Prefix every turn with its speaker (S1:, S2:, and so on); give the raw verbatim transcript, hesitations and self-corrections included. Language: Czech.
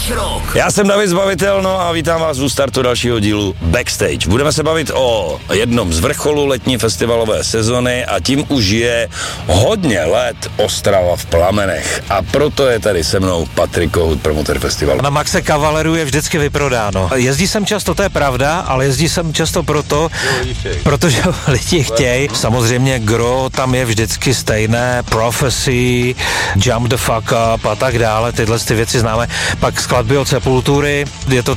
S1: Rock.
S2: Já jsem David Zbavitel, no a vítám vás u startu dalšího dílu Backstage. Budeme se bavit o jednom z vrcholů letní festivalové sezony a tím už je hodně let Ostrava v plamenech. A proto je tady se mnou Patrik Kohut, promotor festivalu.
S3: Na Maxe Cavaleru je vždycky vyprodáno. Jezdí sem často, to je pravda, ale jezdí sem často proto, protože lidi chtějí. Samozřejmě gro tam je vždycky stejné, Prophecy, Jump the Fuck Up a tak dále, tyhle ty věci známe. Pak skladby od Sepultury, je to